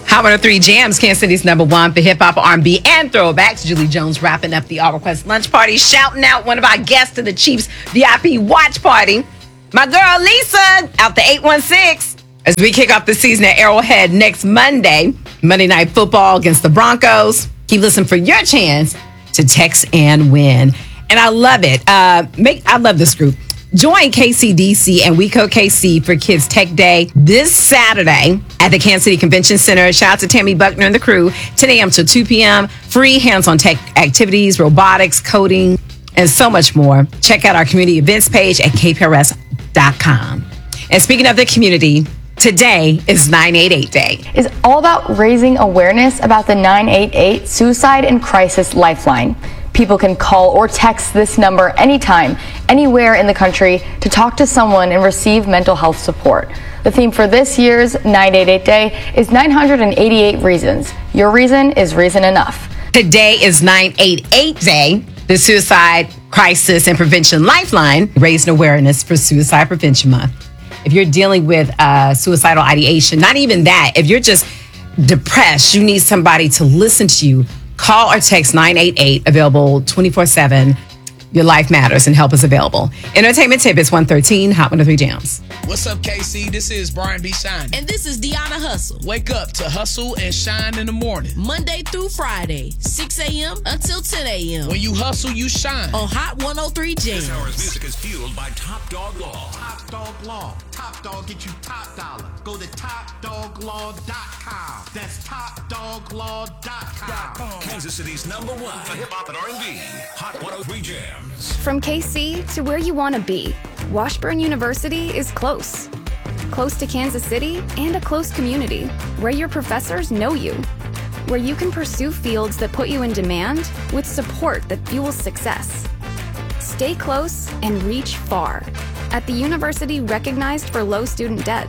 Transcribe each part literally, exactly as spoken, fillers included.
Hot one oh three Jams, Kansas City's number one for hip-hop, R and B, and throwbacks. Julie Jones wrapping up the All Request Lunch Party, shouting out one of our guests to the Chiefs V I P Watch Party. My girl Lisa out the eight one six as we kick off the season at Arrowhead next Monday. Monday Night Football against the Broncos. Keep listening for your chance to text and win. And I love it. Uh, make I love this group. Join K C D C and WeCo K C for Kids Tech Day this Saturday at the Kansas City Convention Center. Shout out to Tammy Buckner and the crew. ten a.m. to two p.m. Free hands-on tech activities, robotics, coding, and so much more. Check out our community events page at k p r s dot com. And speaking of the community, today is nine eight eight Day. It's all about raising awareness about the nine eight eight Suicide and Crisis Lifeline. People can call or text this number anytime, anywhere in the country to talk to someone and receive mental health support. The theme for this year's nine eight eight Day is nine hundred eighty-eight Reasons. Your reason is reason enough. Today is nine eight eight Day, the Suicide Crisis and Prevention Lifeline, raising awareness for Suicide Prevention Month. If you're dealing with uh, suicidal ideation, not even that, if you're just depressed, you need somebody to listen to you, call or text nine eight eight, available twenty-four seven. Your life matters and help is available. Entertainment tip is one thirteen, Hot one oh three Jams. What's up, K C? This is Brian B. Shine. And this is Deanna Hustle. Wake up to hustle and shine in the morning. Monday through Friday, six a.m. until ten a.m. When you hustle, you shine. On Hot one oh three Jams. This hour's music is fueled by Top Dog Law. Top Dog Law. Top Dog get you top dollar. Go to top dog law dot com. That's top dog law dot com. Kansas City's number one for hip-hop and R and B. Hot one oh three Jams. From K C to where you want to be, Washburn University is close. Close to Kansas City and a close community where your professors know you. Where you can pursue fields that put you in demand with support that fuels success. Stay close and reach far. At the university recognized for low student debt.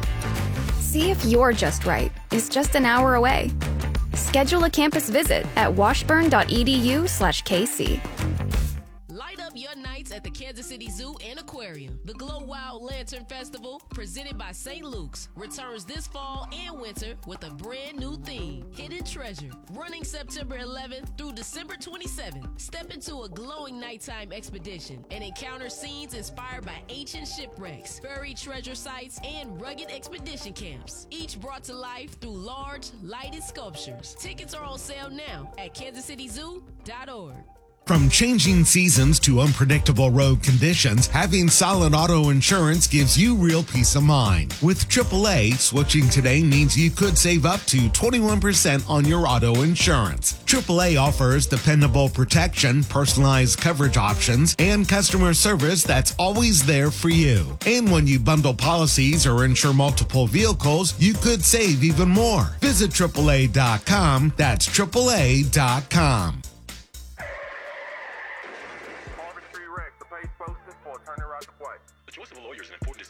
See if You're Just Right is just an hour away. Schedule a campus visit at washburn dot e d u slash k c. Light up your nights at the Kansas City Zoo and Aquarium. The Glow Wild Lantern Festival, presented by Saint Luke's, returns this fall and winter with a brand new theme, Hidden Treasure. Running September eleventh through December twenty-seventh, step into a glowing nighttime expedition and encounter scenes inspired by ancient shipwrecks, buried treasure sites, and rugged expedition camps. Each brought to life through large, lighted sculptures. Tickets are on sale now at kansas city zoo dot org. From changing seasons to unpredictable road conditions, having solid auto insurance gives you real peace of mind. With triple A, switching today means you could save up to twenty-one percent on your auto insurance. triple A offers dependable protection, personalized coverage options, and customer service that's always there for you. And when you bundle policies or insure multiple vehicles, you could save even more. Visit triple A dot com. That's triple A dot com. The choice of a lawyer is an important decision.